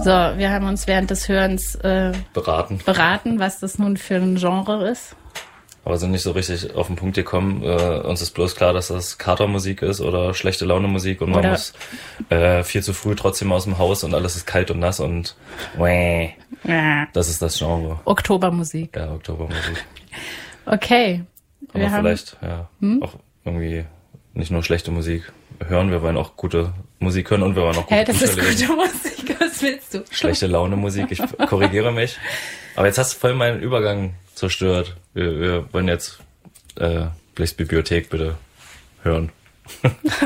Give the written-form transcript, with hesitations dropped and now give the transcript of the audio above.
So, wir haben uns während des Hörens beraten, was das nun für ein Genre ist. Aber sind nicht so richtig auf den Punkt gekommen. Uns ist bloß klar, dass das Katermusik ist oder schlechte Laune Musik und man muss viel zu früh trotzdem aus dem Haus und alles ist kalt und nass und das ist das Genre. Oktobermusik. Ja, Oktobermusik. Okay. Aber vielleicht auch irgendwie nicht nur schlechte Musik hören, wir wollen auch gute Musik hören und wir wollen auch gute das Bücher ist lesen. gute Musik, was willst du? Schlechte Laune Musik, ich korrigiere mich. Aber jetzt hast du voll meinen Übergang zerstört. Wir wollen jetzt Blichs Bibliothek bitte hören.